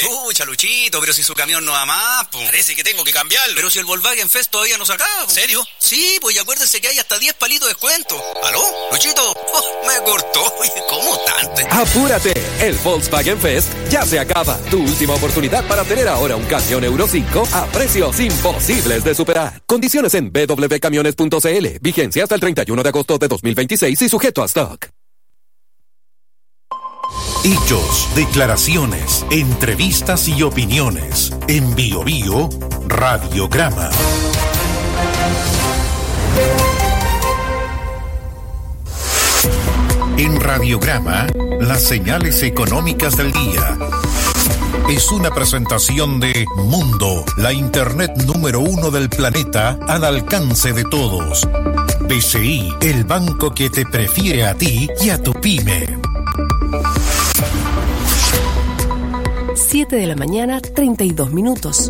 Chucha, Luchito, pero si su camión no va más, po. Parece que tengo que cambiarlo. Pero si el Volkswagen Fest todavía no se acaba, po. ¿En serio? Sí, pues y acuérdese que hay hasta 10 palitos de descuento. ¿Aló? Luchito, me cortó. ¿Cómo tanto? ¡Apúrate! El Volkswagen Fest ya se acaba. Tu última oportunidad para tener ahora un camión Euro 5 a precios imposibles de superar. Condiciones en www.camiones.cl. Vigencia hasta el 31 de agosto de 2026 y sujeto a stock. Hechos, declaraciones, entrevistas y opiniones. En Bio Bio, Radiograma. En Radiograma, las señales económicas del día. Es una presentación de Mundo, la internet número 1 del planeta al alcance de todos. BCI, el banco que te prefiere a ti y a tu pyme. 7 de la mañana, 32 minutos.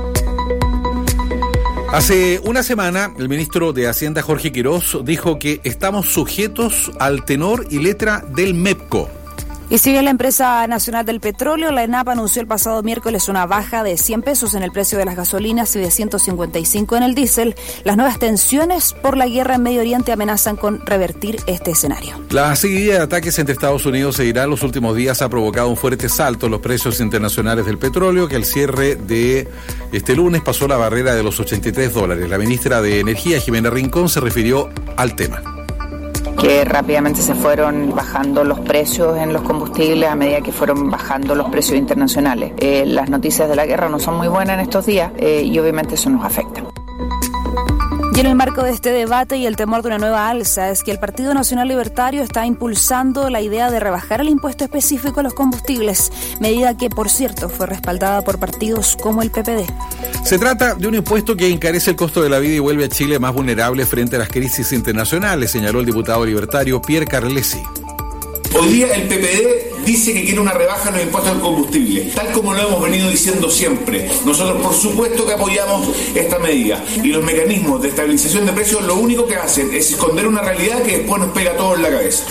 Hace una semana, el ministro de Hacienda, Jorge Quirós, dijo que estamos sujetos al tenor y letra del MEPCO. Y si bien la empresa nacional del petróleo, la ENAP, anunció el pasado miércoles una baja de 100 pesos en el precio de las gasolinas y de 155 en el diésel, las nuevas tensiones por la guerra en Medio Oriente amenazan con revertir este escenario. La seguidilla de ataques entre Estados Unidos e Irán los últimos días ha provocado un fuerte salto en los precios internacionales del petróleo, que al cierre de este lunes pasó la barrera de los $83. La ministra de Energía, Jimena Rincón, se refirió al tema. Que rápidamente se fueron bajando los precios en los combustibles a medida que fueron bajando los precios internacionales. Las noticias de la guerra no son muy buenas en estos días y obviamente eso nos afecta. Y en el marco de este debate y el temor de una nueva alza es que el Partido Nacional Libertario está impulsando la idea de rebajar el impuesto específico a los combustibles, medida que, por cierto, fue respaldada por partidos como el PPD. Se trata de un impuesto que encarece el costo de la vida y vuelve a Chile más vulnerable frente a las crisis internacionales, señaló el diputado libertario Pierre Carlesi. Hoy día el PPD dice que quiere una rebaja en los impuestos al combustible, tal como lo hemos venido diciendo siempre. Nosotros por supuesto que apoyamos esta medida y los mecanismos de estabilización de precios lo único que hacen es esconder una realidad que después nos pega todo en la cabeza.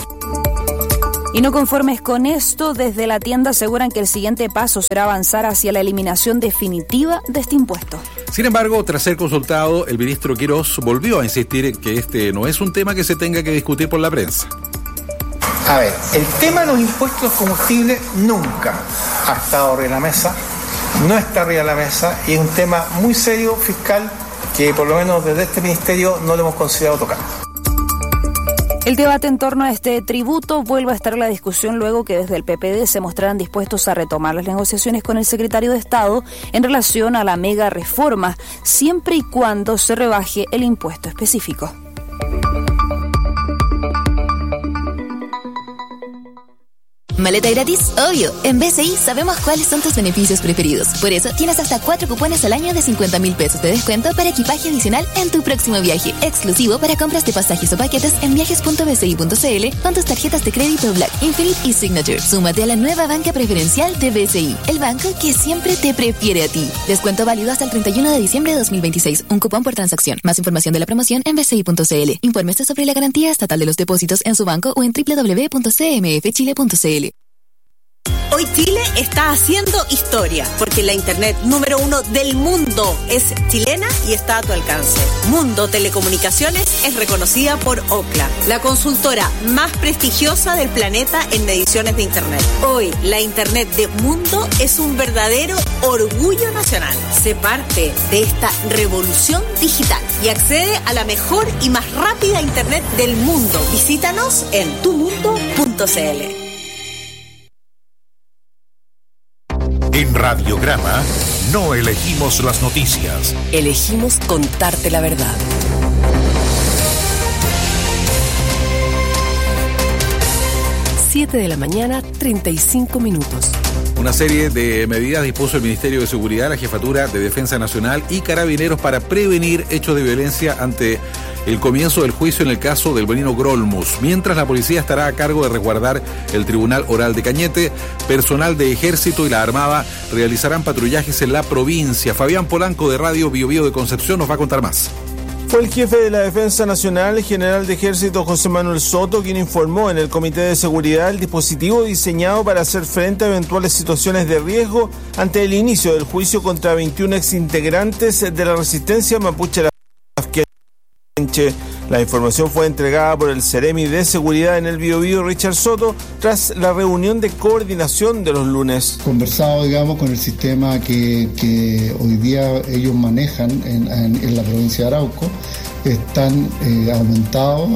Y no conformes con esto, desde la tienda aseguran que el siguiente paso será avanzar hacia la eliminación definitiva de este impuesto. Sin embargo, tras ser consultado, el ministro Quirós volvió a insistir en que este no es un tema que se tenga que discutir por la prensa. A ver, el tema de los impuestos combustibles nunca ha estado arriba de la mesa, no está arriba de la mesa y es un tema muy serio fiscal que por lo menos desde este ministerio no lo hemos considerado tocar. El debate en torno a este tributo vuelve a estar en la discusión luego que desde el PPD se mostraran dispuestos a retomar las negociaciones con el secretario de Estado en relación a la mega reforma, siempre y cuando se rebaje el impuesto específico. ¿Maleta gratis? Obvio. En BCI sabemos cuáles son tus beneficios preferidos. Por eso tienes hasta 4 cupones al año de 50.000 pesos de descuento para equipaje adicional en tu próximo viaje. Exclusivo para compras de pasajes o paquetes en viajes.bci.cl con tus tarjetas de crédito Black, Infinite y Signature. Súmate a la nueva banca preferencial de BCI, el banco que siempre te prefiere a ti. Descuento válido hasta el 31 de diciembre de 2026. Un cupón por transacción. Más información de la promoción en bci.cl. Infórmese sobre la garantía estatal de los depósitos en su banco o en www.cmfchile.cl. Hoy Chile está haciendo historia, porque la internet número 1 del mundo es chilena y está a tu alcance. Mundo Telecomunicaciones es reconocida por Ookla, la consultora más prestigiosa del planeta en mediciones de internet. Hoy, la internet de Mundo es un verdadero orgullo nacional. Sé parte de esta revolución digital y accede a la mejor y más rápida internet del mundo. Visítanos en tumundo.cl. En Radiograma no elegimos las noticias. Elegimos contarte la verdad. Siete de la mañana, 35 minutos. Una serie de medidas dispuso el Ministerio de Seguridad, la Jefatura de Defensa Nacional y Carabineros para prevenir hechos de violencia ante el comienzo del juicio en el caso del bonino Grolmus. Mientras la policía estará a cargo de resguardar el Tribunal Oral de Cañete, personal de Ejército y la Armada realizarán patrullajes en la provincia. Fabián Polanco de Radio Bio Bio de Concepción nos va a contar más. Fue el jefe de la Defensa Nacional, general de Ejército José Manuel Soto, quien informó en el Comité de Seguridad el dispositivo diseñado para hacer frente a eventuales situaciones de riesgo ante el inicio del juicio contra 21 exintegrantes de la resistencia mapuche lafkenche. La información fue entregada por el Ceremi de Seguridad en el Biobío, Richard Soto, tras la reunión de coordinación de los lunes. Conversado, con el sistema que hoy día ellos manejan en la provincia de Arauco, están aumentados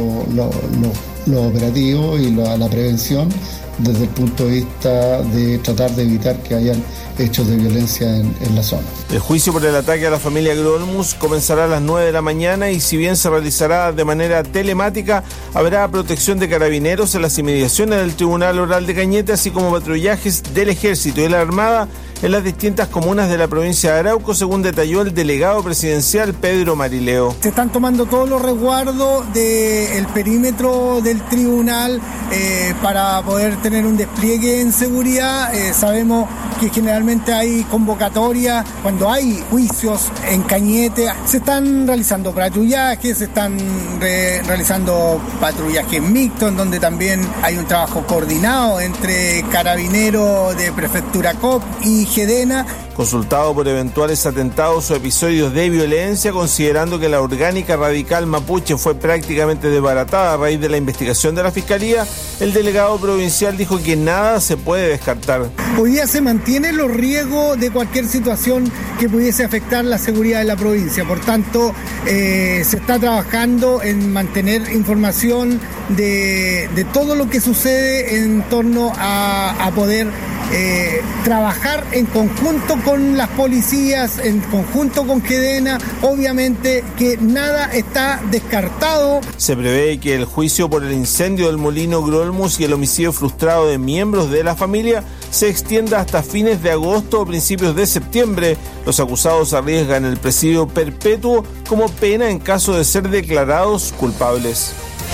los operativos y la prevención desde el punto de vista de tratar de evitar que hayan hechos de violencia en la zona. El juicio por el ataque a la familia Grolmus comenzará a las 9 de la mañana y si bien se realizará de manera telemática, habrá protección de carabineros en las inmediaciones del Tribunal Oral de Cañete, así como patrullajes del Ejército y la Armada en las distintas comunas de la provincia de Arauco, según detalló el delegado presidencial Pedro Marileo. Se están tomando todos los resguardos del perímetro del tribunal para poder tener un despliegue en seguridad. Sabemos que generalmente hay convocatorias cuando hay juicios en Cañete. Se están realizando patrullajes, se están realizando patrullajes mixtos, en donde también hay un trabajo coordinado entre carabineros de Prefectura COP y GEDENA. Consultado por eventuales atentados o episodios de violencia, considerando que la orgánica radical mapuche fue prácticamente desbaratada a raíz de la investigación de la Fiscalía, el delegado provincial dijo que nada se puede descartar. Hoy día se mantienen los riesgos de cualquier situación que pudiese afectar la seguridad de la provincia. Por tanto, se está trabajando en mantener información de todo lo que sucede en torno a poder trabajar en conjunto con las policías, en conjunto con GEDENA. Obviamente que nada está descartado. Se prevé que el juicio por el incendio del molino Grolmus y el homicidio frustrado de miembros de la familia se extienda hasta fines de agosto o principios de septiembre. Los acusados arriesgan el presidio perpetuo como pena en caso de ser declarados culpables.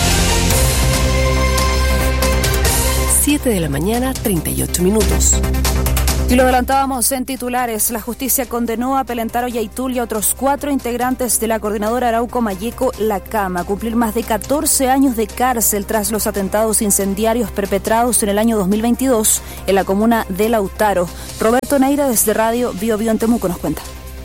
7 de la mañana, 38 minutos. Y lo adelantábamos en titulares. La justicia condenó a Pelentaro Yaitul y a otros 4 integrantes de la coordinadora Arauco-Mayeco La Cama a cumplir más de 14 años de cárcel tras los atentados incendiarios perpetrados en el año 2022 en la comuna de Lautaro. Roberto Neira desde Radio Biobío en Temuco nos cuenta.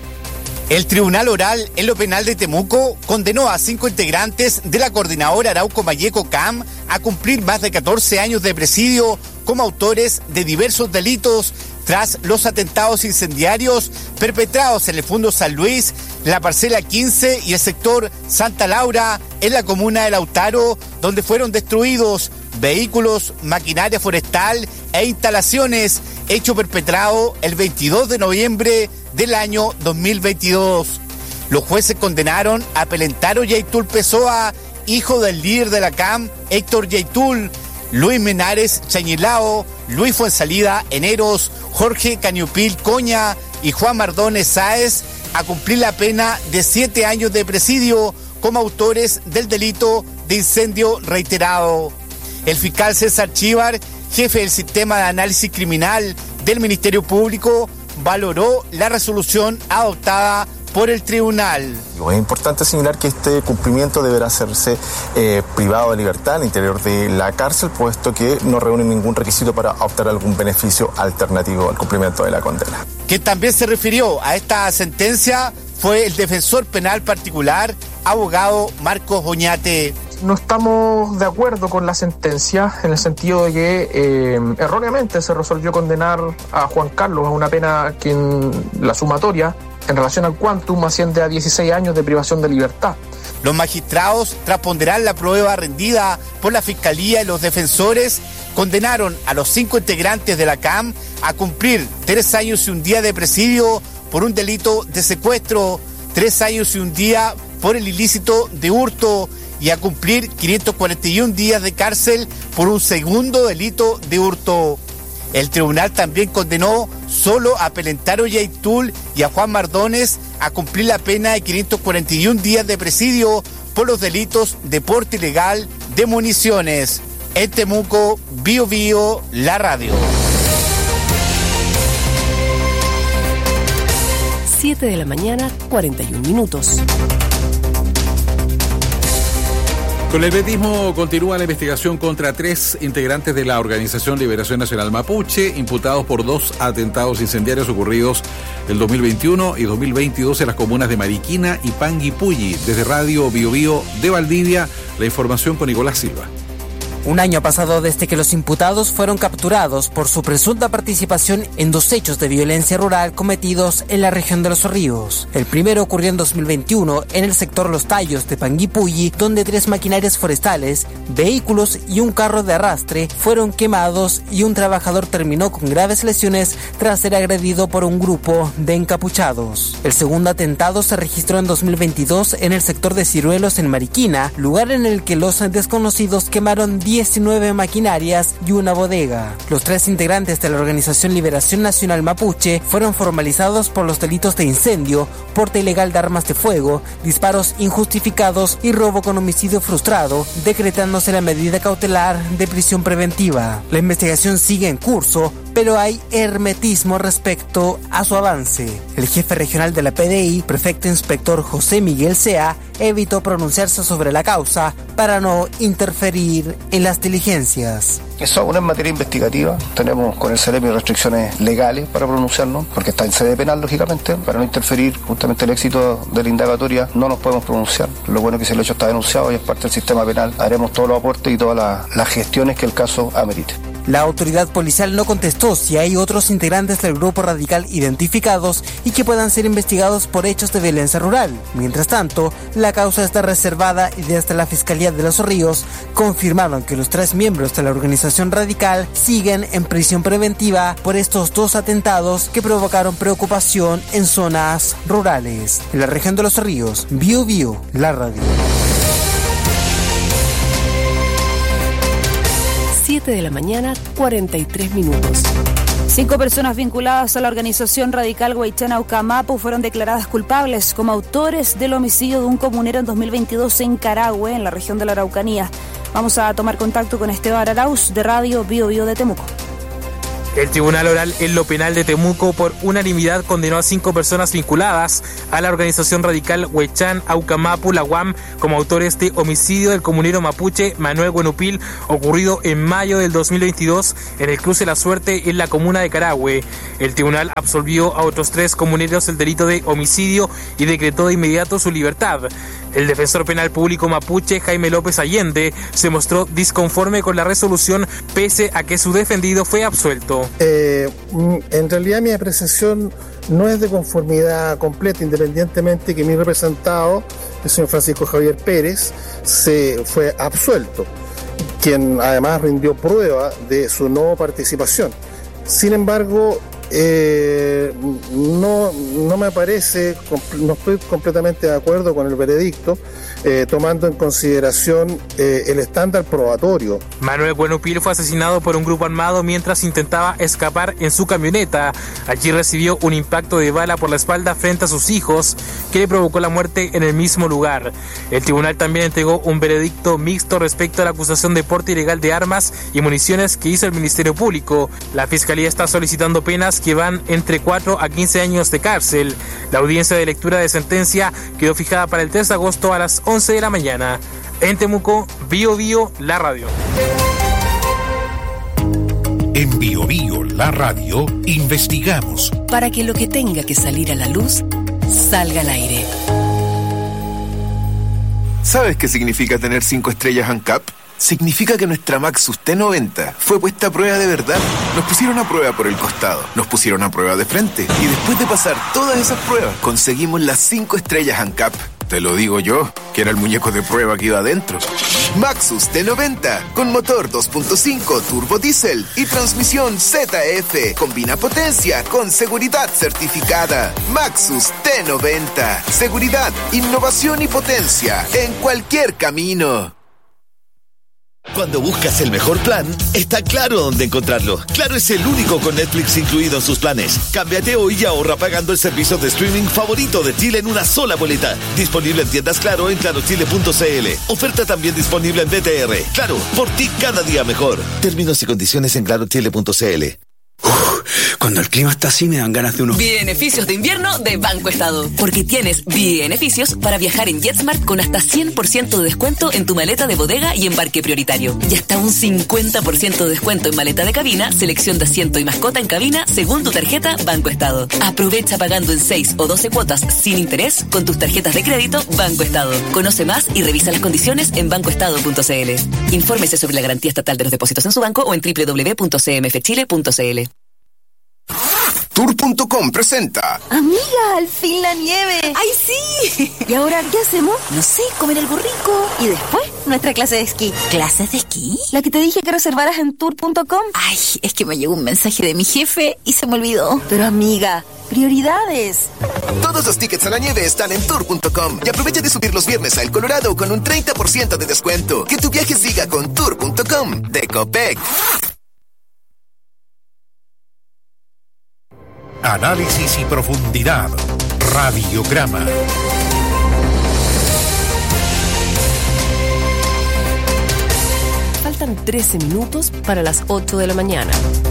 El Tribunal Oral en lo Penal de Temuco condenó a 5 integrantes de la coordinadora Arauco-Mayeco CAM a cumplir más de 14 años de presidio como autores de diversos delitos tras los atentados incendiarios perpetrados en el Fundo San Luis, la parcela 15 y el sector Santa Laura en la comuna de Lautaro, donde fueron destruidos vehículos, maquinaria forestal e instalaciones, hecho perpetrado el 22 de noviembre del año 2022. Los jueces condenaron a Pelentaro Yaitul Pessoa, hijo del líder de la CAM, Héctor Yaitul, Luis Menares Chañilao, Luis Fuensalida Eneros, Jorge Cañupil Coña y Juan Mardones Sáez, a cumplir la pena de 7 años de presidio como autores del delito de incendio reiterado. El fiscal César Chívar, jefe del Sistema de Análisis Criminal del Ministerio Público, valoró la resolución adoptada por el tribunal. Es importante señalar que este cumplimiento deberá hacerse privado de libertad al interior de la cárcel, puesto que no reúne ningún requisito para obtener algún beneficio alternativo al cumplimiento de la condena. Quien también se refirió a esta sentencia fue el defensor penal particular, abogado Marcos Oñate. No estamos de acuerdo con la sentencia en el sentido de que erróneamente se resolvió condenar a Juan Carlos a una pena que en la sumatoria en relación al quantum asciende a 16 años de privación de libertad. Los magistrados, tras ponderar la prueba rendida por la Fiscalía y los defensores, condenaron a los 5 integrantes de la CAM a cumplir 3 años y un día de presidio por un delito de secuestro, 3 años y un día por el ilícito de hurto y a cumplir 541 días de cárcel por un segundo delito de hurto. El tribunal también condenó solo a Pelentaro Yaitul y a Juan Mardones a cumplir la pena de 541 días de presidio por los delitos de porte ilegal de municiones. En Temuco, Bio Bio, la radio. 7 de la mañana, 41 minutos. Con el betismo continúa la investigación contra 3 integrantes de la Organización Liberación Nacional Mapuche, imputados por 2 atentados incendiarios ocurridos el 2021 y 2022 en las comunas de Mariquina y Panguipulli. Desde Radio Bio Bio de Valdivia, la información con Nicolás Silva. Un año ha pasado desde que los imputados fueron capturados por su presunta participación en 2 hechos de violencia rural cometidos en la región de Los Ríos. El primero ocurrió en 2021 en el sector Los Tallos de Panguipulli, donde 3 maquinarias forestales, vehículos y un carro de arrastre fueron quemados y un trabajador terminó con graves lesiones tras ser agredido por un grupo de encapuchados. El segundo atentado se registró en 2022 en el sector de Ciruelos en Mariquina, lugar en el que los desconocidos quemaron 19 maquinarias y una bodega. Los 3 integrantes de la Organización Liberación Nacional Mapuche fueron formalizados por los delitos de incendio, porte ilegal de armas de fuego, disparos injustificados y robo con homicidio frustrado, decretándose la medida cautelar de prisión preventiva. La investigación sigue en curso, pero hay hermetismo respecto a su avance. El jefe regional de la PDI, prefecto inspector José Miguel Sea, evitó pronunciarse sobre la causa para no interferir en las diligencias. Eso aún es materia investigativa. Tenemos con el CEREMI restricciones legales para pronunciarnos, porque está en sede penal, lógicamente, para no interferir justamente el éxito de la indagatoria. No nos podemos pronunciar. Lo bueno es que si el hecho está denunciado y es parte del sistema penal, haremos todos los aportes y todas las gestiones que el caso amerite. La autoridad policial no contestó si hay otros integrantes del grupo radical identificados y que puedan ser investigados por hechos de violencia rural. Mientras tanto, la causa está reservada y desde la Fiscalía de Los Ríos confirmaron que los 3 miembros de la organización radical siguen en prisión preventiva por estos 2 atentados que provocaron preocupación en zonas rurales. En la región de Los Ríos, Bio Bio, la radio. 7 de la mañana, 43 minutos. 5 personas vinculadas a la organización radical Huaychán Aucamapu fueron declaradas culpables como autores del homicidio de un comunero en 2022 en Carahue, en la región de la Araucanía. Vamos a tomar contacto con Esteban Arauz de Radio Bio Bio de Temuco. El Tribunal Oral en lo Penal de Temuco por unanimidad condenó a 5 personas vinculadas a la organización radical Huaychán Aucamapu, la UAM, como autores de homicidio del comunero mapuche Manuel Huenupil, ocurrido en mayo del 2022 en el cruce La Suerte en la comuna de Carahue. El tribunal absolvió a otros 3 comuneros el delito de homicidio y decretó de inmediato su libertad. El defensor penal público mapuche, Jaime López Allende, se mostró disconforme con la resolución pese a que su defendido fue absuelto. En realidad mi apreciación no es de conformidad completa, independientemente que mi representado, el señor Francisco Javier Pérez, se fue absuelto, quien además rindió prueba de su no participación. Sin embargo, no me parece, no estoy completamente de acuerdo con el veredicto, tomando en consideración el estándar probatorio. Manuel Huenupil fue asesinado por un grupo armado mientras intentaba escapar en su camioneta. Allí recibió un impacto de bala por la espalda frente a sus hijos, que le provocó la muerte en el mismo lugar. El tribunal también entregó un veredicto mixto respecto a la acusación de porte ilegal de armas y municiones que hizo el Ministerio Público. La Fiscalía está solicitando penas que van entre 4 a 15 años de cárcel. La audiencia de lectura de sentencia quedó fijada para el 3 de agosto a las 11 de la mañana. En Temuco, Bio Bio, la radio. En Bio Bio, la radio, investigamos para que lo que tenga que salir a la luz salga al aire. ¿Sabes qué significa tener 5 estrellas ANCAP? Significa que nuestra Maxus T90 fue puesta a prueba de verdad. Nos pusieron a prueba por el costado, nos pusieron a prueba de frente y después de pasar todas esas pruebas conseguimos las 5 estrellas ANCAP. Te lo digo yo, que era el muñeco de prueba que iba adentro. Maxus T90, con motor 2.5 turbo diésel y transmisión ZF. Combina potencia con seguridad certificada. Maxus T90, seguridad, innovación y potencia en cualquier camino. Cuando buscas el mejor plan, está Claro dónde encontrarlo. Claro es el único con Netflix incluido en sus planes. Cámbiate hoy y ahorra pagando el servicio de streaming favorito de Chile en una sola boleta. Disponible en tiendas Claro en clarochile.cl. Oferta también disponible en DTR. Claro, por ti cada día mejor. Términos y condiciones en clarochile.cl. Cuando el clima está así me dan ganas de unos... Beneficios de invierno de Banco Estado. Porque tienes beneficios para viajar en JetSmart con hasta 100% de descuento en tu maleta de bodega y embarque prioritario. Y hasta un 50% de descuento en maleta de cabina, selección de asiento y mascota en cabina según tu tarjeta Banco Estado. Aprovecha pagando en 6 o 12 cuotas sin interés con tus tarjetas de crédito Banco Estado. Conoce más y revisa las condiciones en bancoestado.cl. Infórmese sobre la garantía estatal de los depósitos en su banco o en www.cmfchile.cl. Tour.com presenta. Amiga, al fin la nieve. ¡Ay, sí! ¿Y ahora qué hacemos? No sé, comer algo rico. Y después, nuestra clase de esquí. ¿Clases de esquí? La que te dije que reservaras en Tour.com. Ay, es que me llegó un mensaje de mi jefe y se me olvidó. Pero amiga, prioridades. Todos los tickets a la nieve están en Tour.com. Y aprovecha de subir los viernes a El Colorado con un 30% de descuento. Que tu viaje siga con Tour.com de Copec. Análisis y profundidad. Radiograma. Faltan 13 minutos para las 8 de la mañana.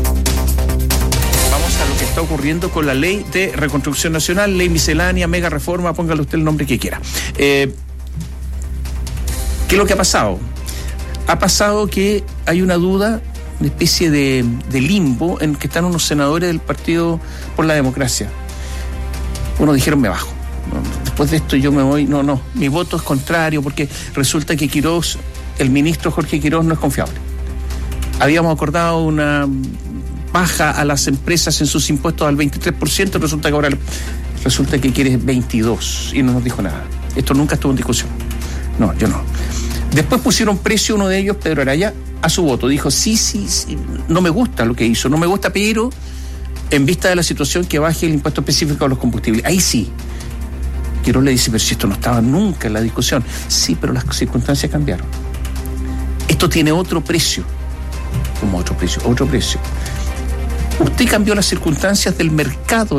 Vamos a lo que está ocurriendo con la ley de reconstrucción nacional, ley miscelánea, mega reforma, póngale usted el nombre que quiera. ¿Qué es lo que ha pasado? Ha pasado que hay una duda, una especie de limbo en que están unos senadores del Partido por la Democracia. Unos dijeron me bajo. Después de esto yo me voy. No, mi voto es contrario porque resulta que Quirós, el ministro Jorge Quirós, no es confiable. Habíamos acordado una baja a las empresas en sus impuestos al 23%, resulta que ahora resulta que quiere 22% y no nos dijo nada. Esto nunca estuvo en discusión. No, yo no. Después pusieron precio uno de ellos, Pedro Araya, a su voto. Dijo, sí, no me gusta lo que hizo, no me gusta, pero en vista de la situación que baje el impuesto específico a los combustibles. Ahí sí. Quirós le dice, pero si esto no estaba nunca en la discusión. Sí, pero las circunstancias cambiaron. Esto tiene otro precio. ¿Cómo otro precio? Otro precio. Usted cambió las circunstancias del mercado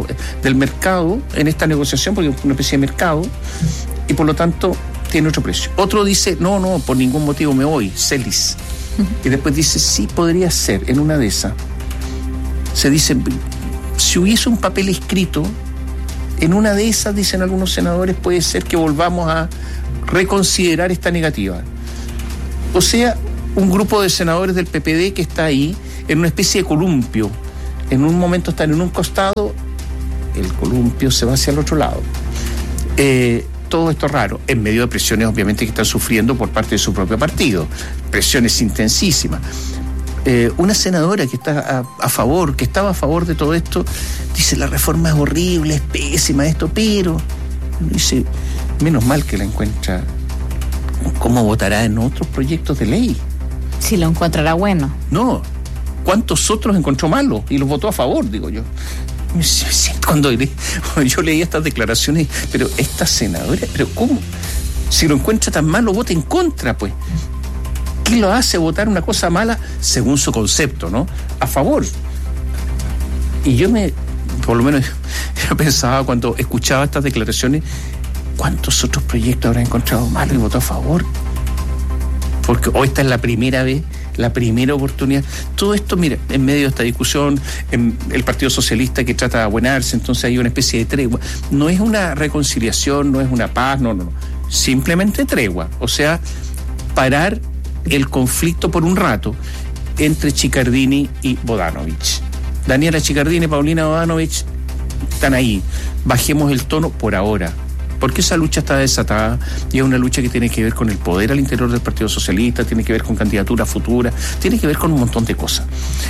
en esta negociación, porque es una especie de mercado, y por lo tanto tiene otro precio. Otro dice, no, por ningún motivo me voy, Celis. Y después dice, sí, podría ser, en una de esas. Se dice, si hubiese un papel escrito, en una de esas, dicen algunos senadores, puede ser que volvamos a reconsiderar esta negativa. O sea, un grupo de senadores del PPD que está ahí en una especie de columpio. En un momento están en un costado, el columpio se va hacia el otro lado. Todo esto raro, en medio de presiones obviamente que están sufriendo por parte de su propio partido, presiones intensísimas. Una senadora que está que estaba a favor de todo esto, dice la reforma es horrible, es pésima esto, pero dice, menos mal que la encuentra. ¿Cómo votará en otros proyectos de ley? Si lo encontrará bueno. No, ¿cuántos otros encontró malos y los votó a favor, digo yo? Cuando yo leía estas declaraciones, pero esta senadora, pero ¿cómo? Si lo encuentra tan malo, vota en contra, pues. ¿Qué lo hace votar una cosa mala según su concepto, no? A favor. Y por lo menos, yo pensaba cuando escuchaba estas declaraciones, ¿cuántos otros proyectos habrá encontrado malos y votó a favor? Porque hoy esta es la primera vez, la primera oportunidad. Todo esto, mira, en medio de esta discusión, el Partido Socialista que trata de abuenarse, entonces hay una especie de tregua. No es una reconciliación, no es una paz, no. Simplemente tregua. O sea, parar el conflicto por un rato entre Chiccardini y Bodanovich. Daniela Chiccardini, Paulina Bodanovich están ahí. Bajemos el tono por ahora. Porque esa lucha está desatada y es una lucha que tiene que ver con el poder al interior del Partido Socialista, tiene que ver con candidaturas futuras, tiene que ver con un montón de cosas.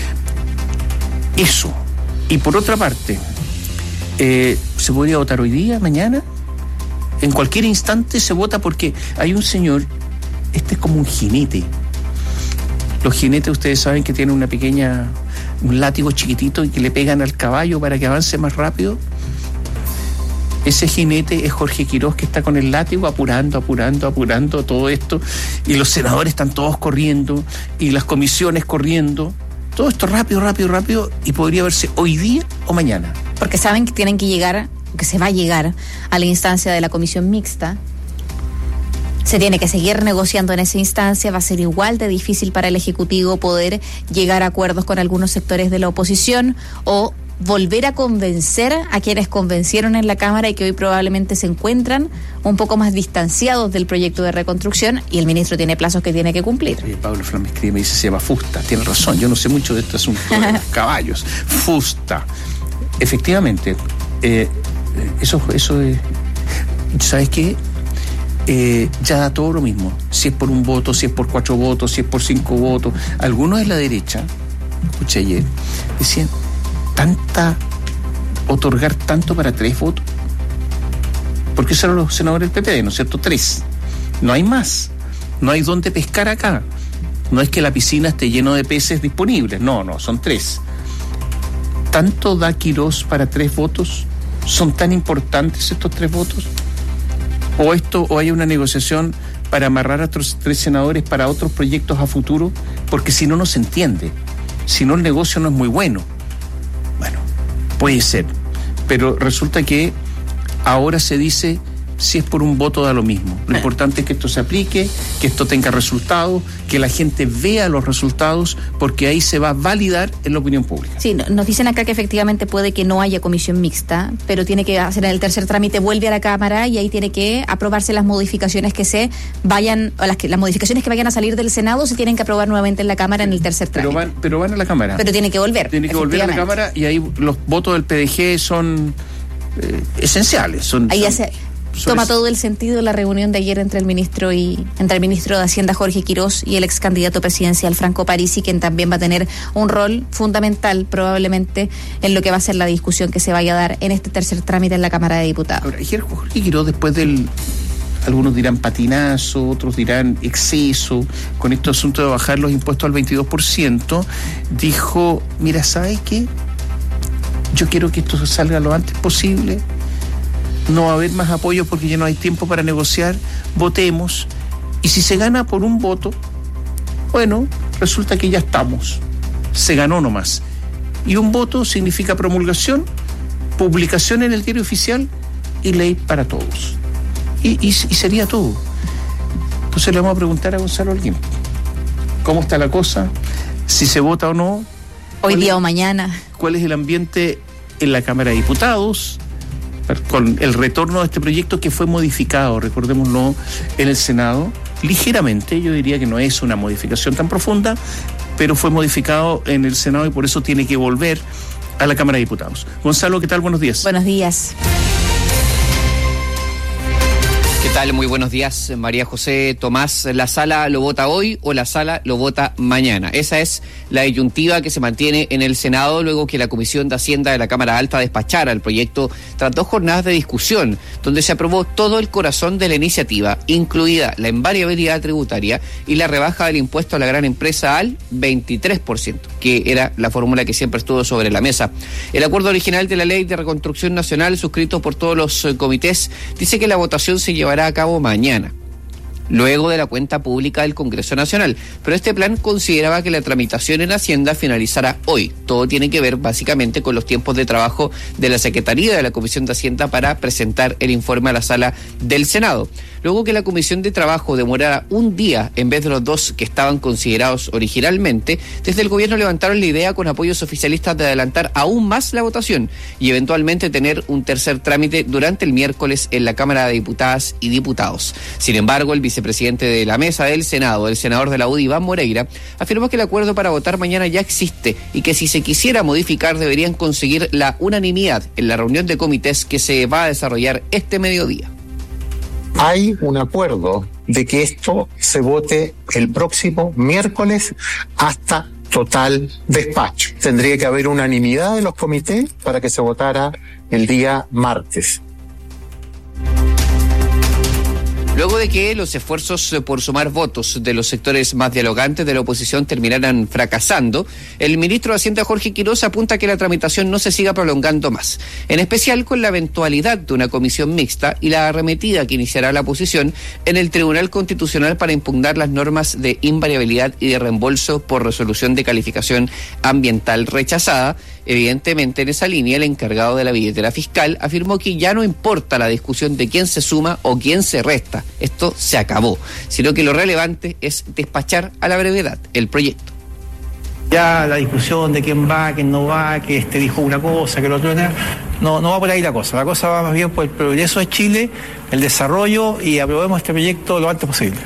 Eso. Y por otra parte, ¿se podría votar hoy día, mañana? En cualquier instante se vota porque hay un señor, este es como un jinete. Los jinetes ustedes saben que tienen un látigo chiquitito y que le pegan al caballo para que avance más rápido. Ese jinete es Jorge Quirós, que está con el látigo apurando todo esto, y los senadores están todos corriendo y las comisiones corriendo, todo esto rápido, y podría verse hoy día o mañana. Porque saben que tienen que llegar, que se va a llegar a la instancia de la comisión mixta, Se tiene que seguir negociando en esa instancia, va a ser igual de difícil para el Ejecutivo poder llegar a acuerdos con algunos sectores de la oposición o volver a convencer a quienes convencieron en la Cámara y que hoy probablemente se encuentran un poco más distanciados del proyecto de reconstrucción, y el ministro tiene plazos que tiene que cumplir. Pablo Flame escribe, me dice, se llama Fusta, tiene razón, yo no sé mucho de este asunto de los caballos. Fusta, efectivamente, eso es, ¿sabes qué? Ya da todo lo mismo, si es por un voto, si es por 4 votos, si es por 5 votos. Algunos de la derecha, escuché ayer, decían, otorgar tanto para 3 votos, porque esos eran los senadores del PPD, ¿no es cierto? 3, no hay más, no hay dónde pescar acá, no es que la piscina esté lleno de peces disponibles, no, son 3. ¿Tanto da Quirós para 3 votos? ¿Son tan importantes estos 3 votos? ¿O hay una negociación para amarrar a otros 3 senadores para otros proyectos a futuro? Porque si no, no se entiende, si no el negocio no es muy bueno. Bueno, puede ser, pero resulta que ahora se dice, si es por un voto da lo mismo. Lo importante es que esto se aplique, que esto tenga resultados, que la gente vea los resultados, porque ahí se va a validar en la opinión pública. Sí, nos dicen acá que efectivamente puede que no haya comisión mixta, pero tiene que hacer el tercer trámite, vuelve a la Cámara y ahí tiene que aprobarse las modificaciones que se vayan, o las modificaciones que vayan a salir del Senado se tienen que aprobar nuevamente en la Cámara en el tercer trámite. Pero van a la Cámara. Pero tiene que volver. Tiene que volver a la Cámara y ahí los votos del PDG son esenciales. Toma todo el sentido la reunión de ayer entre el ministro de Hacienda Jorge Quirós y el ex candidato presidencial Franco Parisi, quien también va a tener un rol fundamental probablemente en lo que va a ser la discusión que se vaya a dar en este tercer trámite en la Cámara de Diputados. Ahora, ayer Jorge Quirós, después algunos dirán patinazo, otros dirán exceso, con este asunto de bajar los impuestos al 22%, dijo, mira, ¿sabes qué? Yo quiero que esto salga lo antes posible. No va a haber más apoyo porque ya no hay tiempo para negociar, votemos, y si se gana por un voto, bueno, resulta que ya estamos, se ganó nomás, y un voto significa promulgación, publicación en el diario oficial y ley para todos, y sería todo. Entonces le vamos a preguntar a Gonzalo Holguín, ¿cómo está la cosa? Si se vota o no. Hoy día o mañana. ¿Cuál es el ambiente en la Cámara de Diputados? Con el retorno de este proyecto que fue modificado, recordémoslo, en el Senado, ligeramente, yo diría que no es una modificación tan profunda, pero fue modificado en el Senado y por eso tiene que volver a la Cámara de Diputados. Gonzalo, ¿qué tal? Buenos días. Buenos días. ¿Qué tal? Muy buenos días, María José Tomás. ¿La sala lo vota hoy o la sala lo vota mañana? Esa es la disyuntiva que se mantiene en el Senado luego que la Comisión de Hacienda de la Cámara Alta despachara el proyecto tras 2 jornadas de discusión, donde se aprobó todo el corazón de la iniciativa, incluida la invariabilidad tributaria y la rebaja del impuesto a la gran empresa al 23%, que era la fórmula que siempre estuvo sobre la mesa. El acuerdo original de la Ley de Reconstrucción Nacional, suscrito por todos los comités, dice que la votación se llevará a cabo mañana, luego de la cuenta pública del Congreso Nacional, pero este plan consideraba que la tramitación en Hacienda finalizara hoy. Todo tiene que ver básicamente con los tiempos de trabajo de la Secretaría de la Comisión de Hacienda para presentar el informe a la sala del Senado. Luego que la Comisión de Trabajo demorara un día en vez de los 2 que estaban considerados originalmente, desde el gobierno levantaron la idea con apoyos oficialistas de adelantar aún más la votación y eventualmente tener un tercer trámite durante el miércoles en la Cámara de Diputadas y Diputados. Sin embargo, el vicepresidente de la mesa del Senado, el senador de la UDI, Iván Moreira, afirmó que el acuerdo para votar mañana ya existe y que si se quisiera modificar deberían conseguir la unanimidad en la reunión de comités que se va a desarrollar este mediodía. Hay un acuerdo de que esto se vote el próximo miércoles hasta total despacho. Tendría que haber unanimidad de los comités para que se votara el día martes. Luego de que los esfuerzos por sumar votos de los sectores más dialogantes de la oposición terminaran fracasando, el ministro de Hacienda Jorge Quirós apunta a que la tramitación no se siga prolongando más, en especial con la eventualidad de una comisión mixta y la arremetida que iniciará la oposición en el Tribunal Constitucional para impugnar las normas de invariabilidad y de reembolso por resolución de calificación ambiental rechazada. Evidentemente, en esa línea, el encargado de la billetera fiscal afirmó que ya no importa la discusión de quién se suma o quién se resta, Esto se acabó, sino que lo relevante es despachar a la brevedad el proyecto. Ya la discusión de quién va, quién no va, que este dijo una cosa, que el otro no va por ahí la cosa va más bien por el progreso de Chile, el desarrollo, y aprobemos este proyecto lo antes posible.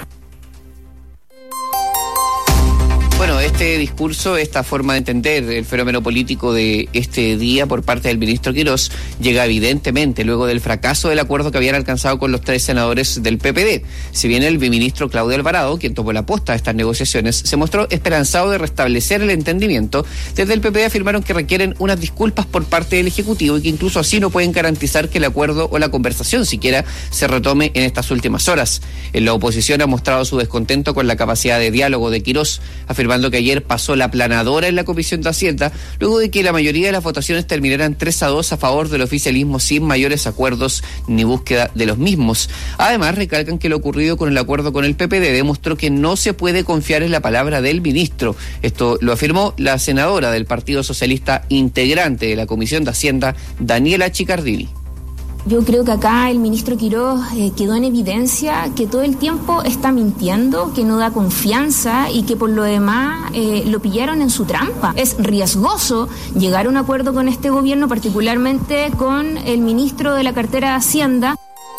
Bueno, este discurso, esta forma de entender el fenómeno político de este día por parte del ministro Quirós llega evidentemente luego del fracaso del acuerdo que habían alcanzado con los 3 senadores del PPD. Si bien el viceministro Claudio Alvarado, quien tomó la posta de estas negociaciones, se mostró esperanzado de restablecer el entendimiento, desde el PPD afirmaron que requieren unas disculpas por parte del Ejecutivo y que incluso así no pueden garantizar que el acuerdo o la conversación siquiera se retome en estas últimas horas. En la oposición ha mostrado su descontento con la capacidad de diálogo de Quirós, afirmando que ayer pasó la aplanadora en la Comisión de Hacienda, luego de que la mayoría de las votaciones terminaran 3-2 a favor del oficialismo sin mayores acuerdos ni búsqueda de los mismos. Además, recalcan que lo ocurrido con el acuerdo con el PPD demostró que no se puede confiar en la palabra del ministro. Esto lo afirmó la senadora del Partido Socialista integrante de la Comisión de Hacienda, Daniela Chicardini. Yo creo que acá el ministro Quirós quedó en evidencia que todo el tiempo está mintiendo, que no da confianza y que por lo demás lo pillaron en su trampa. Es riesgoso llegar a un acuerdo con este gobierno, particularmente con el ministro de la cartera de Hacienda.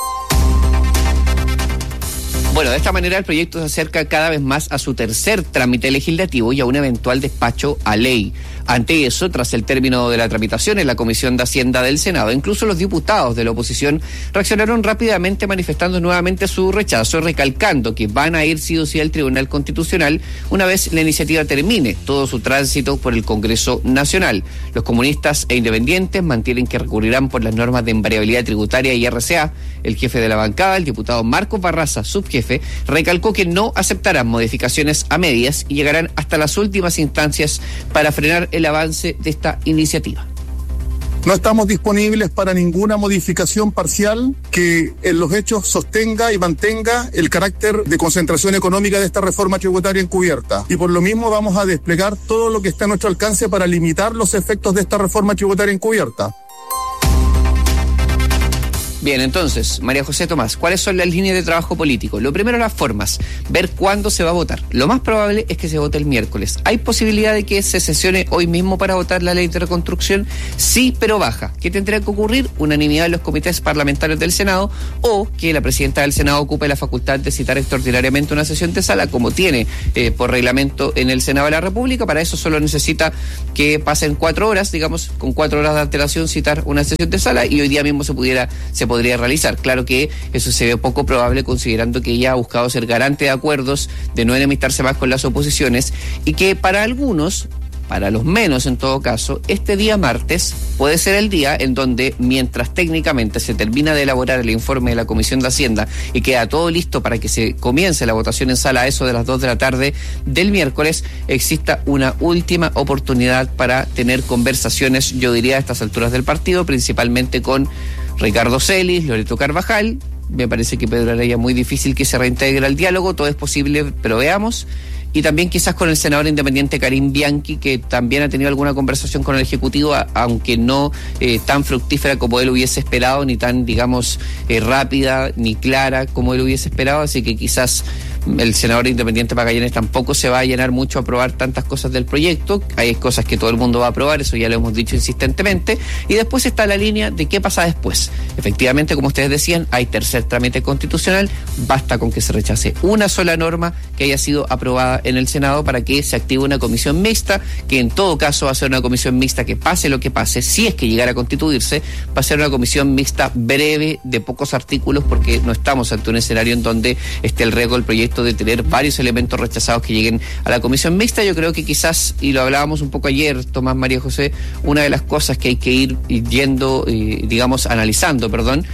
Bueno, de esta manera el proyecto se acerca cada vez más a su tercer trámite legislativo y a un eventual despacho a ley. Ante eso, tras el término de la tramitación en la Comisión de Hacienda del Senado, incluso los diputados de la oposición reaccionaron rápidamente manifestando nuevamente su rechazo, recalcando que van a ir sí o sí al Tribunal Constitucional una vez la iniciativa termine todo su tránsito por el Congreso Nacional. Los comunistas e independientes mantienen que recurrirán por las normas de invariabilidad tributaria y RCA. El jefe de la bancada, el diputado Marcos Barraza, subjefe, recalcó que no aceptarán modificaciones a medias y llegarán hasta las últimas instancias para frenar el avance de esta iniciativa. No estamos disponibles para ninguna modificación parcial que en los hechos sostenga y mantenga el carácter de concentración económica de esta reforma tributaria encubierta. Y por lo mismo vamos a desplegar todo lo que está a nuestro alcance para limitar los efectos de esta reforma tributaria encubierta. Bien, entonces, María José Tomás, ¿cuáles son las líneas de trabajo político? Lo primero, las formas, ver cuándo se va a votar. Lo más probable es que se vote el miércoles. ¿Hay posibilidad de que se sesione hoy mismo para votar la ley de reconstrucción? Sí, pero baja. ¿Qué tendría que ocurrir? Unanimidad en los comités parlamentarios del Senado o que la presidenta del Senado ocupe la facultad de citar extraordinariamente una sesión de sala, como tiene por reglamento en el Senado de la República. Para eso solo necesita que pasen 4 horas, digamos, con 4 horas de antelación citar una sesión de sala y hoy día mismo se podría realizar. Claro que eso se ve poco probable considerando que ella ha buscado ser garante de acuerdos, de no enemistarse más con las oposiciones y que para algunos, para los menos en todo caso, este día martes puede ser el día en donde, mientras técnicamente se termina de elaborar el informe de la Comisión de Hacienda y queda todo listo para que se comience la votación en sala a eso de las 2 de la tarde del miércoles, exista una última oportunidad para tener conversaciones, yo diría a estas alturas del partido, principalmente con Ricardo Celis, Loreto Carvajal. Me parece que Pedro Araya muy difícil que se reintegre al diálogo, todo es posible, pero veamos. Y también quizás con el senador independiente Karim Bianchi, que también ha tenido alguna conversación con el Ejecutivo, aunque no tan fructífera como él hubiese esperado, ni tan, digamos, rápida, ni clara como él hubiese esperado, así que quizás el senador independiente Magallanes tampoco se va a llenar mucho a aprobar tantas cosas del proyecto. Hay cosas que todo el mundo va a aprobar, eso ya lo hemos dicho insistentemente. Y después está la línea de qué pasa después. Efectivamente, como ustedes decían, hay tercer trámite constitucional. Basta con que se rechace una sola norma que haya sido aprobada en el Senado para que se active una comisión mixta, que en todo caso va a ser una comisión mixta que pase lo que pase, si es que llegara a constituirse, va a ser una comisión mixta breve, de pocos artículos, porque no estamos ante un escenario en donde esté el riesgo del proyecto de tener varios elementos rechazados que lleguen a la comisión mixta. Yo creo que quizás, y lo hablábamos un poco ayer, Tomás, María José, una de las cosas que hay que ir yendo, analizando,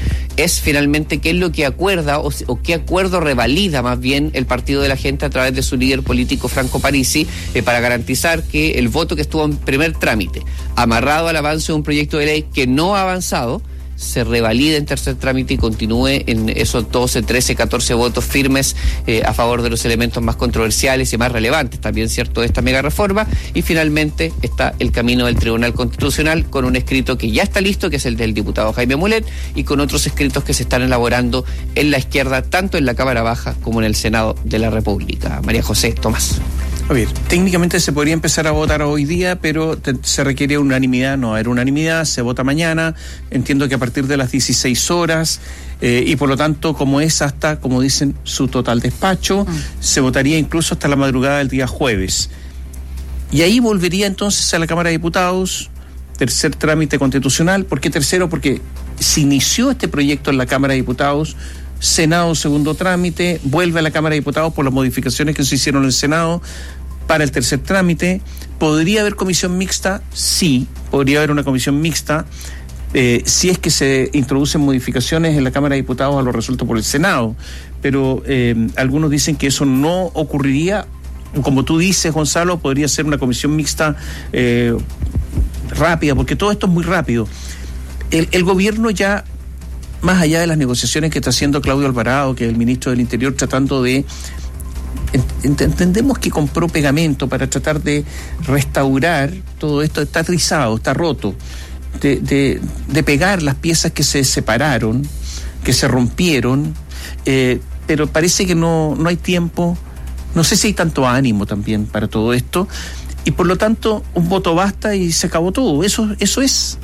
es finalmente qué es lo que acuerda o qué acuerdo revalida más bien el Partido de la Gente a través de su líder político Franco Parisi para garantizar que el voto que estuvo en primer trámite, amarrado al avance de un proyecto de ley que no ha avanzado, se revalide en tercer trámite y continúe en esos 12, 13, 14 votos firmes a favor de los elementos más controversiales y más relevantes, también cierto, de esta mega reforma. Y finalmente está el camino del Tribunal Constitucional con un escrito que ya está listo, que es el del diputado Jaime Mulet, y con otros escritos que se están elaborando en la izquierda, tanto en la Cámara Baja como en el Senado de la República. María José Tomás. A ver, técnicamente se podría empezar a votar hoy día, pero se requiere unanimidad. No va a haber unanimidad, se vota mañana, entiendo que a partir de las 16 horas, y por lo tanto, como es hasta, como dicen, su total despacho, se votaría incluso hasta la madrugada del día jueves. Y ahí volvería entonces a la Cámara de Diputados, tercer trámite constitucional. ¿Por qué tercero? Porque se inició este proyecto en la Cámara de Diputados, Senado segundo trámite, vuelve a la Cámara de Diputados por las modificaciones que se hicieron en el Senado para el tercer trámite. ¿Podría haber comisión mixta? Sí, podría haber una comisión mixta si es que se introducen modificaciones en la Cámara de Diputados a lo resuelto por el Senado, pero algunos dicen que eso no ocurriría. Como tú dices, Gonzalo, podría ser una comisión mixta rápida, porque todo esto es muy rápido. El gobierno ya, más allá de las negociaciones que está haciendo Claudio Alvarado, que es el ministro del Interior, tratando de... Entendemos que compró pegamento para tratar de restaurar todo esto. Está trizado, está roto, de pegar las piezas que se separaron, que se rompieron, pero parece que no hay tiempo. No sé si hay tanto ánimo también para todo esto, y por lo tanto un voto basta y se acabó todo. Eso es.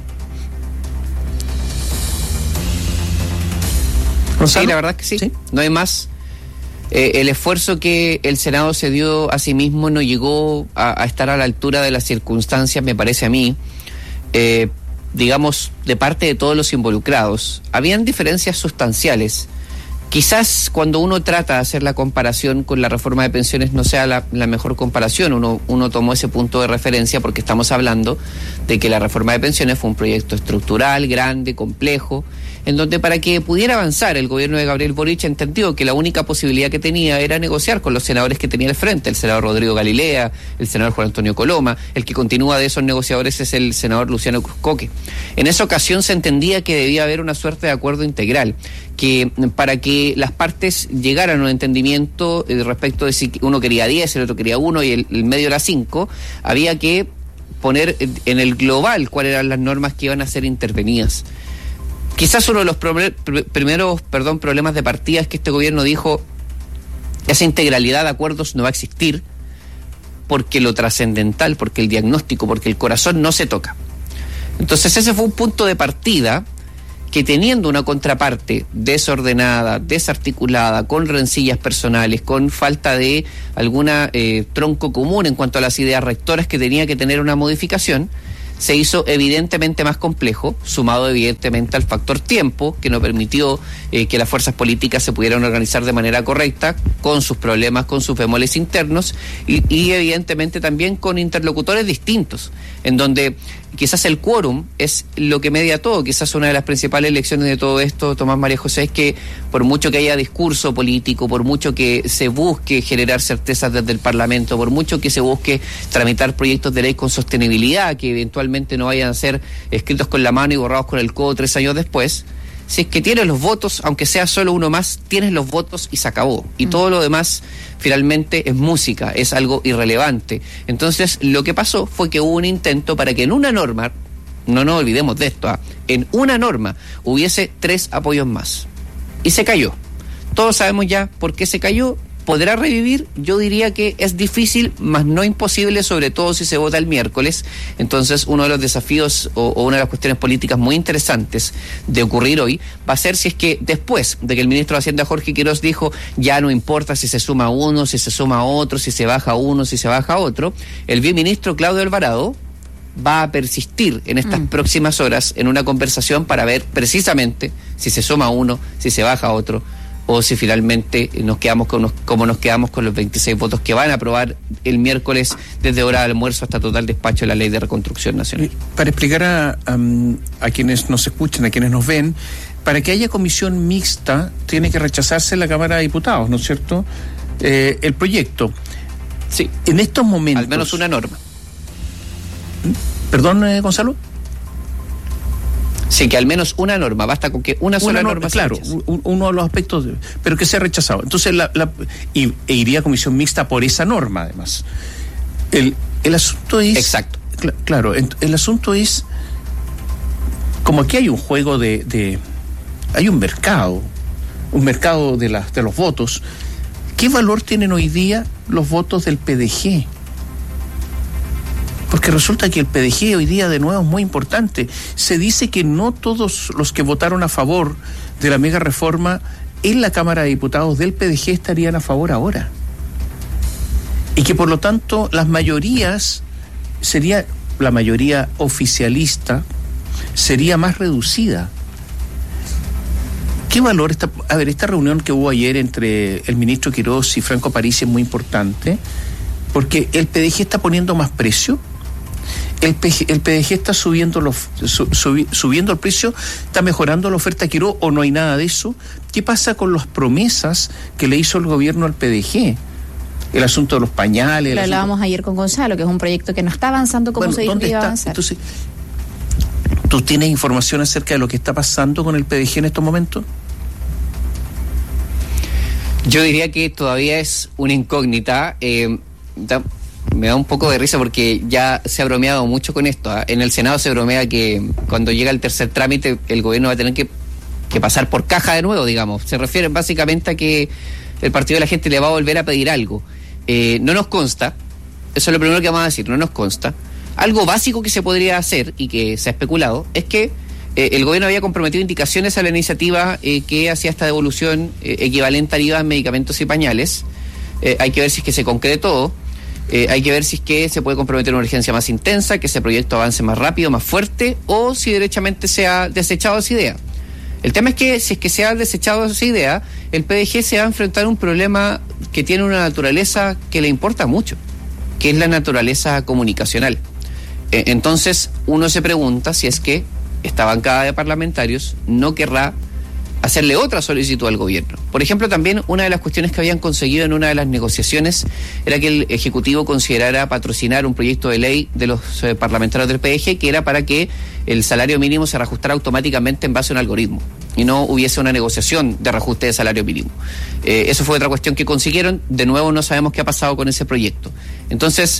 ¿Gonzalo? Sí, la verdad es que sí. No hay más. El esfuerzo que el Senado se dio a sí mismo no llegó a estar a la altura de las circunstancias, me parece a mí, digamos, de parte de todos los involucrados. Habían diferencias sustanciales. Quizás cuando uno trata de hacer la comparación con la reforma de pensiones no sea la mejor comparación. Uno tomó ese punto de referencia porque estamos hablando de que la reforma de pensiones fue un proyecto estructural, grande, complejo, en donde para que pudiera avanzar el gobierno de Gabriel Boric entendió que la única posibilidad que tenía era negociar con los senadores que tenía al frente, el senador Rodrigo Galilea, el senador Juan Antonio Coloma. El que continúa de esos negociadores es el senador Luciano Cruzcoque. En esa ocasión se entendía que debía haber una suerte de acuerdo integral, que para que las partes llegaran a un entendimiento respecto de si uno quería 10, el otro quería 1 y el medio era 5, había que poner en el global cuáles eran las normas que iban a ser intervenidas. Quizás uno de los primeros problemas de partida es que este gobierno dijo: esa integralidad de acuerdos no va a existir porque lo trascendental, porque el diagnóstico, porque el corazón no se toca. Entonces ese fue un punto de partida que, teniendo una contraparte desordenada, desarticulada, con rencillas personales, con falta de alguna tronco común en cuanto a las ideas rectoras que tenía que tener una modificación, se hizo evidentemente más complejo, sumado evidentemente al factor tiempo, que no permitió que las fuerzas políticas se pudieran organizar de manera correcta, con sus problemas, con sus bemoles internos, y evidentemente también con interlocutores distintos, en donde quizás el quórum es lo que media todo. Quizás una de las principales lecciones de todo esto, Tomás, María José, es que por mucho que haya discurso político, por mucho que se busque generar certezas desde el Parlamento, por mucho que se busque tramitar proyectos de ley con sostenibilidad, que eventualmente no vayan a ser escritos con la mano y borrados con el codo 3 años después, si es que tienes los votos, aunque sea solo uno más, tienes los votos y se acabó. Y todo lo demás finalmente es música, es algo irrelevante. Entonces lo que pasó fue que hubo un intento para que en una norma, no nos olvidemos de esto, en una norma hubiese 3 apoyos más. Y se cayó. Todos sabemos ya por qué se cayó. ¿Podrá revivir? Yo diría que es difícil, mas no imposible, sobre todo si se vota el miércoles. Entonces, uno de los desafíos o una de las cuestiones políticas muy interesantes de ocurrir hoy va a ser si es que después de que el ministro de Hacienda, Jorge Quiroz, dijo ya no importa si se suma uno, si se suma otro, si se baja uno, si se baja otro, el viceministro Claudio Alvarado va a persistir en estas próximas horas en una conversación para ver precisamente si se suma uno, si se baja otro, o si finalmente nos quedamos como nos quedamos con los 26 votos que van a aprobar el miércoles desde hora de almuerzo hasta total despacho de la Ley de Reconstrucción Nacional. Para explicar a quienes nos escuchan, a quienes nos ven, para que haya comisión mixta tiene que rechazarse en la Cámara de Diputados, ¿no es cierto? El proyecto. Sí. En estos momentos... Al menos una norma. ¿Perdón, Gonzalo? Sí, que al menos una norma, basta con que una sola norma claro, uno de los aspectos, pero que sea rechazado. Entonces, iría a comisión mixta por esa norma, además. El asunto es... Exacto. Claro, el asunto es, como aquí hay un juego hay un mercado de los votos. ¿Qué valor tienen hoy día los votos del PDG? Porque resulta que el PDG hoy día de nuevo es muy importante. Se dice que no todos los que votaron a favor de la mega reforma en la Cámara de Diputados del PDG estarían a favor ahora. Y que por lo tanto la mayoría oficialista sería más reducida. ¿Qué valor esta reunión que hubo ayer entre el ministro Quirós y Franco Parisi es muy importante? Porque el PDG está poniendo más precio. El PDG está subiendo el precio, está mejorando la oferta Quirós, o no hay nada de eso. ¿Qué pasa con las promesas que le hizo el gobierno al PDG? El asunto de los pañales. Lo hablábamos ayer con Gonzalo, que es un proyecto que no está avanzando como se dijo que iba a avanzar. Entonces, ¿tú tienes información acerca de lo que está pasando con el PDG en estos momentos? Yo diría que todavía es una incógnita. Me da un poco de risa porque ya se ha bromeado mucho con esto. En el Senado se bromea que cuando llega el tercer trámite el gobierno va a tener que pasar por caja de nuevo, digamos. Se refiere básicamente a que el Partido de la Gente le va a volver a pedir algo. No nos consta, eso es lo primero que vamos a decir, no nos consta. Algo básico que se podría hacer y que se ha especulado es que el gobierno había comprometido indicaciones a la iniciativa que hacía esta devolución equivalente al IVA en medicamentos y pañales. Hay que ver si es que se concretó, hay que ver si es que se puede comprometer una urgencia más intensa, que ese proyecto avance más rápido, más fuerte, o si derechamente se ha desechado esa idea. El tema es que si es que se ha desechado esa idea, el PDG se va a enfrentar a un problema que tiene una naturaleza que le importa mucho, que es la naturaleza comunicacional. Entonces uno se pregunta si es que esta bancada de parlamentarios no querrá hacerle otra solicitud al gobierno. Por ejemplo, también una de las cuestiones que habían conseguido en una de las negociaciones era que el Ejecutivo considerara patrocinar un proyecto de ley de los parlamentarios del PDG que era para que el salario mínimo se reajustara automáticamente en base a un algoritmo y no hubiese una negociación de reajuste de salario mínimo. Eso fue otra cuestión que consiguieron. De nuevo no sabemos qué ha pasado con ese proyecto. Entonces,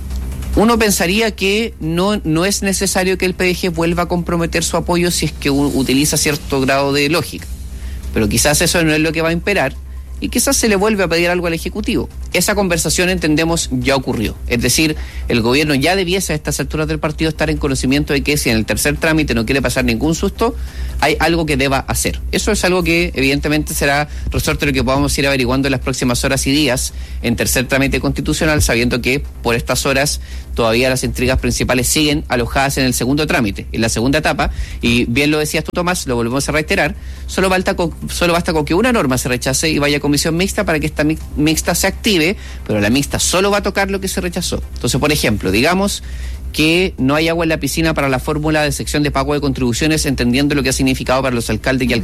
uno pensaría que no es necesario que el PDG vuelva a comprometer su apoyo si es que utiliza cierto grado de lógica. Pero quizás eso no es lo que va a imperar y quizás se le vuelve a pedir algo al Ejecutivo. Esa conversación, entendemos, ya ocurrió. Es decir, el gobierno ya debiese a estas alturas del partido estar en conocimiento de que si en el tercer trámite no quiere pasar ningún susto, hay algo que deba hacer. Eso es algo que evidentemente será resorte de lo que podamos ir averiguando en las próximas horas y días en tercer trámite constitucional, sabiendo que por estas horas todavía las intrigas principales siguen alojadas en el segundo trámite, en la segunda etapa, y bien lo decías tú, Tomás, lo volvemos a reiterar, solo basta con que una norma se rechace y vaya a comisión mixta para que esta mixta se active, pero la mixta solo va a tocar lo que se rechazó. Entonces, por ejemplo, digamos que no hay agua en la piscina para la fórmula de sección de pago de contribuciones, entendiendo lo que ha significado para los alcaldes y alcaldesas